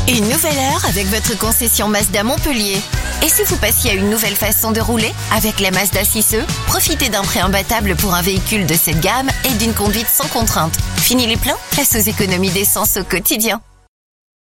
Une nouvelle heure avec votre concession Mazda Montpellier. Et si vous passiez à une nouvelle façon de rouler? Avec la Mazda 6e, profitez d'un prêt imbattable pour un véhicule de cette gamme et d'une conduite sans contrainte. Fini les pleins? Place aux économies d'essence au quotidien.